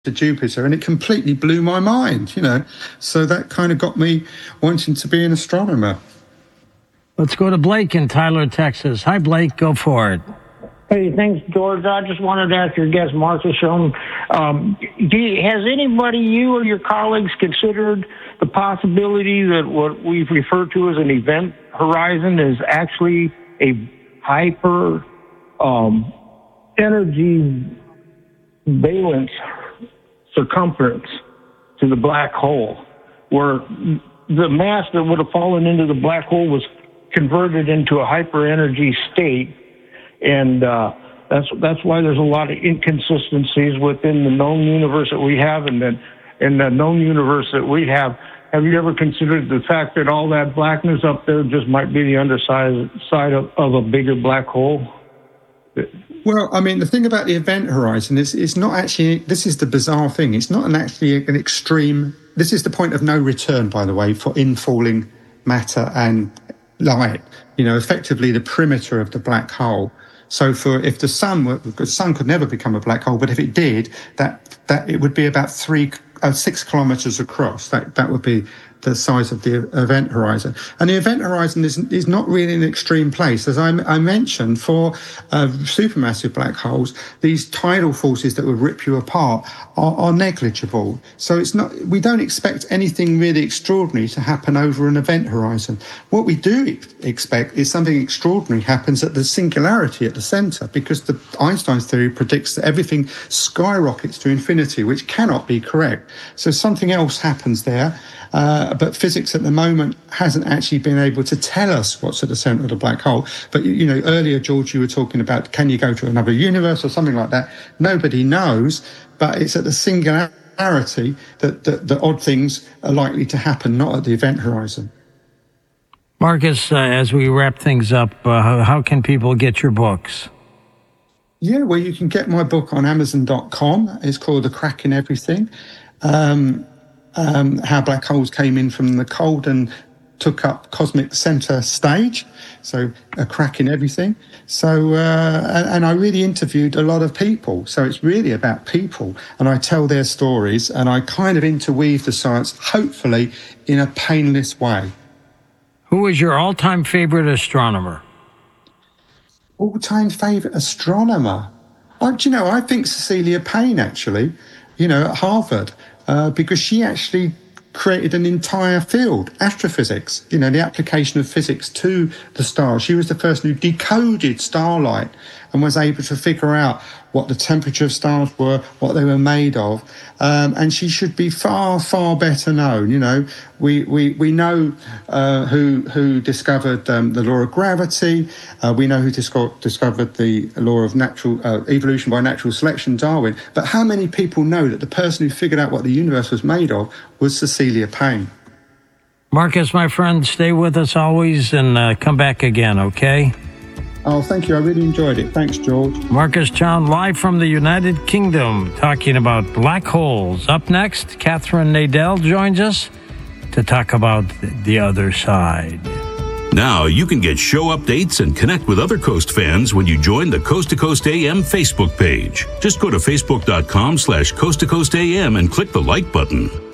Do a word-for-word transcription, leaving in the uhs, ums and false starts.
to Jupiter, and it completely blew my mind, you know. So that kind of got me wanting to be an astronomer. Let's go to Blake in Tyler, Texas. Hi, Blake. Go for it. Hey, thanks, George. I just wanted to ask your guest, Marcus Schoen, um, do you, has anybody, you or your colleagues, considered the possibility that what we've referred to as an event horizon is actually a hyper um, energy valence circumference to the black hole, where the mass that would have fallen into the black hole was converted into a hyper energy state? And uh, that's that's why there's a lot of inconsistencies within the known universe that we have, and then in the known universe that we have. Have you ever considered the fact that all that blackness up there just might be the underside side of, of a bigger black hole? Well, I mean, the thing about the event horizon is it's not actually, this is the bizarre thing, it's not an actually an extreme, this is the point of no return, by the way, for infalling matter and light, you know, effectively the perimeter of the black hole. So for if the sun were, the sun could never become a black hole, but if it did, that that it would be about three, uh, six kilometers across. That that would be the size of the event horizon. And the event horizon is is not really an extreme place. As I, I mentioned, for uh, supermassive black holes, these tidal forces that would rip you apart are, are negligible. So it's not, we don't expect anything really extraordinary to happen over an event horizon. What we do expect is something extraordinary happens at the singularity at the center, because the Einstein's theory predicts that everything skyrockets to infinity, which cannot be correct. So something else happens there. Uh, but physics at the moment hasn't actually been able to tell us what's at the center of the black hole. But, you know, earlier, George, you were talking about, can you go to another universe or something like that? Nobody knows, but it's at the singularity that the, the odd things are likely to happen, not at the event horizon. Marcus, uh, as we wrap things up, uh, how, how can people get your books? Yeah, well, you can get my book on amazon dot com. It's called The Crack in Everything. Um, Um, how black holes came in from the cold and took up cosmic center stage. So a crack in everything. So, uh, and, and I really interviewed a lot of people. So it's really about people, and I tell their stories, and I kind of interweave the science, hopefully in a painless way. Who is your all-time favorite astronomer? All-time favorite astronomer? I, do you know, I think Cecilia Payne, actually, you know, at Harvard. Uh, because she actually created an entire field, astrophysics, you know, the application of physics to the stars. She was the person who decoded starlight and was able to figure out what the temperature of stars were, what they were made of. Um, and she should be far, far better known. You know, we we, we know uh, who who discovered um, the law of gravity. Uh, we know who disco- discovered the law of natural uh, evolution by natural selection, Darwin. But how many people know that the person who figured out what the universe was made of was Cecilia Payne? Marcus, my friend, stay with us always and uh, come back again, okay? Oh, thank you. I really enjoyed it. Thanks, George. Marcus Chown, live from the United Kingdom, talking about black holes. Up next, Catherine Nadell joins us to talk about the other side. Now you can get show updates and connect with other Coast fans when you join the Coast to Coast A M Facebook page. Just go to facebook dot com slash Coast to Coast A M and click the like button.